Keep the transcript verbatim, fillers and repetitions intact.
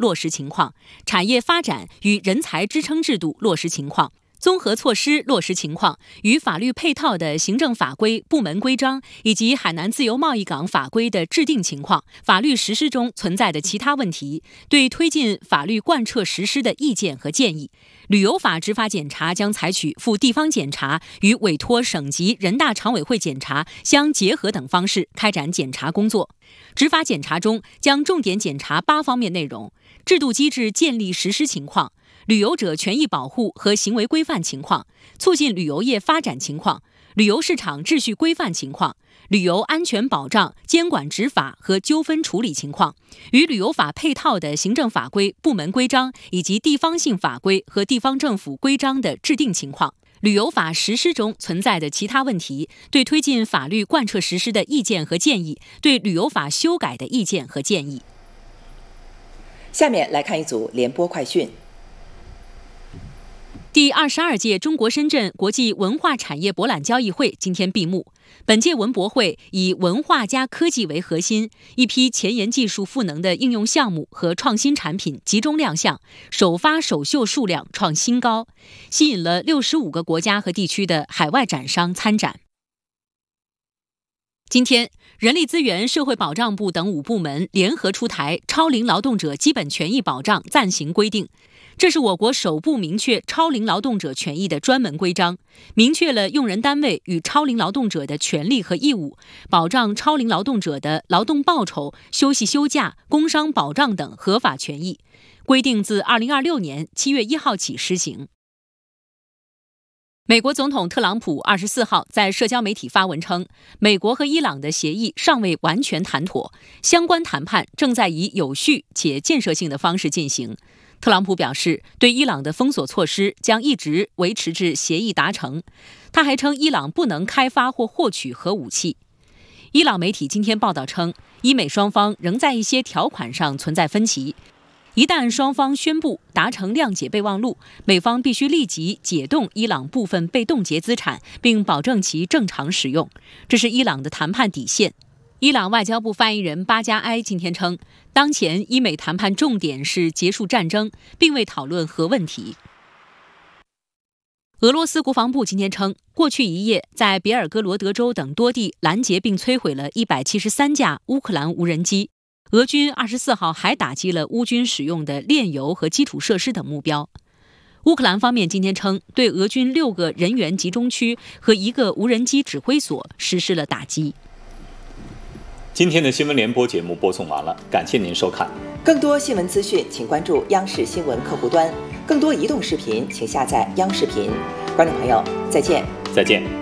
落实情况、产业发展与人才支撑制度落实情况、综合措施落实情况与法律配套的行政法规、部门规章以及海南自由贸易港法规的制定情况、法律实施中存在的其他问题，对推进法律贯彻实施的意见和建议。旅游法执法检查将采取赴地方检查与委托省级人大常委会检查相结合等方式开展检查工作。执法检查中将重点检查八方面内容：制度机制建立实施情况、旅游者权益保护和行为规范情况、促进旅游业发展情况、旅游市场秩序规范情况、旅游安全保障、监管执法和纠纷处理情况，与旅游法配套的行政法规、部门规章以及地方性法规和地方政府规章的制定情况，旅游法实施中存在的其他问题，对推进法律贯彻实施的意见和建议，对旅游法修改的意见和建议。 下面来看一组联播快讯。 第二十二届中国深圳国际文化产业博览交易会今天闭幕。本届文博会以文化加科技为核心，一批前沿技术赋能的应用项目和创新产品集中亮相，首发首秀数量创新高，吸引了六十五个国家和地区的海外展商参展。今天，人力资源社会保障部等五部门联合出台《超龄劳动者基本权益保障暂行规定》，这是我国首部明确超龄劳动者权益的专门规章，明确了用人单位与超龄劳动者的权利和义务，保障超龄劳动者的劳动报酬、休息休假、工伤保障等合法权益。规定自二零二六年七月一号起施行。美国总统特朗普二十四号在社交媒体发文称，美国和伊朗的协议尚未完全谈妥，相关谈判正在以有序且建设性的方式进行。特朗普表示，对伊朗的封锁措施将一直维持至协议达成。他还称，伊朗不能开发或获取核武器。伊朗媒体今天报道称，伊美双方仍在一些条款上存在分歧。一旦双方宣布达成谅解备忘录，美方必须立即解冻伊朗部分被冻结资产，并保证其正常使用。这是伊朗的谈判底线。伊朗外交部发言人巴加埃今天称，当前伊美谈判重点是结束战争，并未讨论核问题。俄罗斯国防部今天称，过去一夜在别尔哥罗德州等多地拦截并摧毁了一百七十三架乌克兰无人机。俄军二十四号还打击了乌军使用的炼油和基础设施等目标。乌克兰方面今天称，对俄军六个人员集中区和一个无人机指挥所实施了打击。 今天的新闻联播节目播送完了，感谢您收看。 更多新闻资讯，请关注央视新闻客户端；更多移动视频，请下载央视频。观众朋友，再见。 再见。